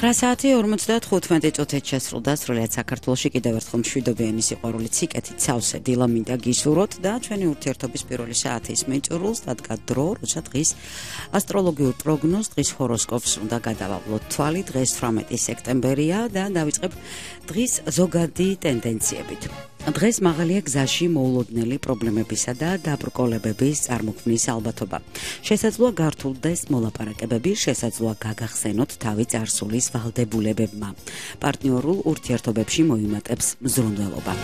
9:55 წუთით შესრულდა სრულიად საქართველოში კიდევ ერთხელ მშვიდობიანი სიყვარული ციკეთით სავსე დილა მინდა გისურვოთ და ჩვენი ურთიერთობის პირველი საათის მეჭრულს დადგა დრო, როცა დღის ასტროლოგიურ პროგნოზს, დღის ჰოროსკოპს უნდა გადავავლოთ თვალი. დღეს 18 სექტემბერია და დავიწყებ დღის ზოგადი ტენდენციებით. დღეს მაღალია გზაში მოულოდნელი პრობლემებისა და დაბრკოლებების წარმოქმნის ალბათობა. შესაძლოა გართულდეს მოლაპარაკებები, შესაძლოა გაგახსენოთ თავი წარსულის ვალდებულებებმა. პარტნიორულ ურთიერთობებში მოიმატებს მზრუნველობა.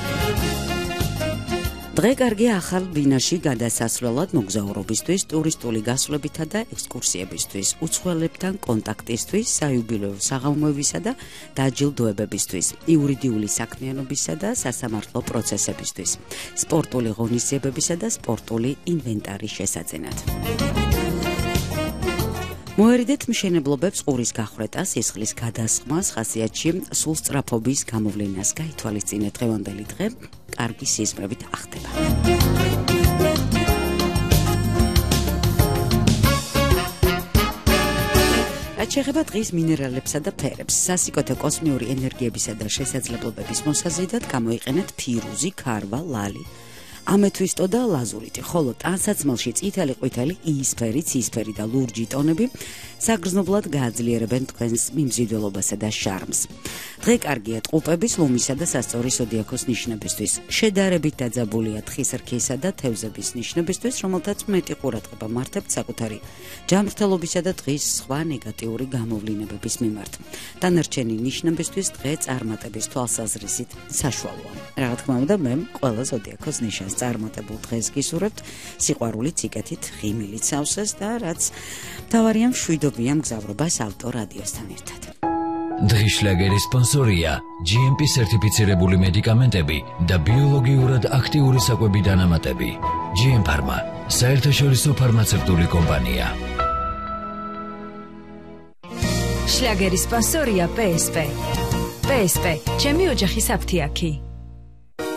დღე კარგია ახალ ბინაში გადასასვლელად, მოგზაურობისთვის, ტურისტული გასვლებითა და ექსკურსიებისთვის, უცხოელებთან კონტაქტისთვის, საიუბილეო საღამოებისა და დაჯილდოებებისთვის, იურიდიული საქმიანობისა და სასამართლო პროცესებისთვის, სპორტული ღონისძიებებისა და სპორტული ინვენტარის შესაძენად. მოერიდეთ მშენებლობებს, ყურის გახვრეტას, სისხლის გადასხმას, ხასიათში სულ სწრაფობის გამოვლენას გაითვალისწინეთ. დღევანდელი დღე კარგი სიზმრებით ახდება. რაც შეეხება დღის მინერალებსა და ფერებს, სასიკოთე კოსმიური ენერგიებისა და შესაძლებლობების მოსაზიდად გამოიყენეთ ფირუზი, ქარვა, ლალი, ამეთვისტო და ლაზურიტი, ხოლო ტანსაცმელში წითელი, ყვითელი, იისფერი, ცისფერი და ლურჯი ტონები საგრძნობლად გააძლიერებენ თქვენს მიმზიდველობასა და შარმს. დღე კარგია ტყუპების, ლომისა და სასწორი ზოდიაქოს ნიშნებისთვის. შედარებით დაძაბულია თხის რქისა და თევზების ნიშნებისთვის, რომელთაც მეტი ყურადღება მართავთ საკუთარი ჯანმრთელობისა და დღის სხვა ნეგატიური გამოვლინებების მიმართ. დანარჩენი ნიშნებისთვის დღე წარმატების თვალსაზრისით საშუალოა. რა თქმა უნდა, მე ყველა ზოდიაქოს ნიშანს წარმატებულ დღეს გისურვებთ, სიყვარული ციკეთით, ღიმილით სავსეს და რაც მთავარია მშვიდობიან მგზავრობას ავტორადიოსთან ერთად. დღის შლაგერის სპონსორია GMP სერტიფიცირებული მედიკამენტები და ბიოლოგიურად აქტიური საკვები დანამატები. GM Pharma, საერთაშორისო ფარმაცევტული კომპანია. შლაგერის სპონსორია PSP. PSP, ჩემი ოჯახის აფთიაქი.